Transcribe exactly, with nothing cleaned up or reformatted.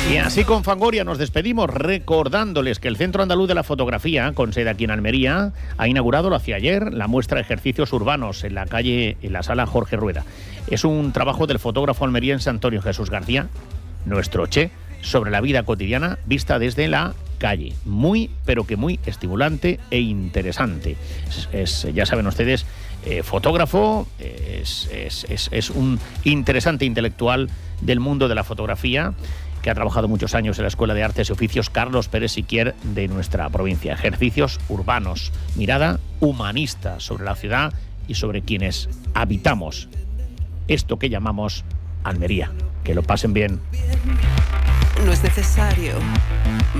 Y así con Fangoria nos despedimos recordándoles que el Centro Andaluz de la Fotografía, con sede aquí en Almería, ha inaugurado, lo hacía ayer, la muestra de ejercicios urbanos en la calle, en la sala Jorge Rueda. Es un trabajo del fotógrafo almeriense Antonio Jesús García, nuestro Che, sobre la vida cotidiana vista desde la calle. Muy, pero que muy estimulante e interesante. Es, es, ya saben ustedes, eh, fotógrafo, es, es, es, es un interesante intelectual del mundo de la fotografía, que ha trabajado muchos años en la Escuela de Artes y Oficios Carlos Pérez Siquier de nuestra provincia. Ejercicios urbanos, mirada humanista sobre la ciudad y sobre quienes habitamos esto que llamamos Almería. Que lo pasen bien. No es necesario